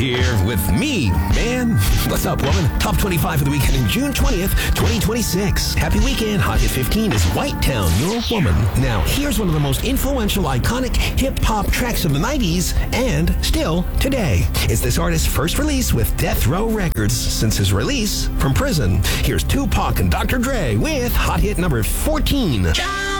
here with me, man. What's up, woman? Top 25 for the weekend in June 20th, 2026. Happy weekend. Hot Hit 15 is White Town, Your Woman. Now, here's one of the most influential, iconic hip-hop tracks of the 90s and still today. It's this artist's first release with Death Row Records since his release from prison. Here's Tupac and Dr. Dre with Hot Hit number 14.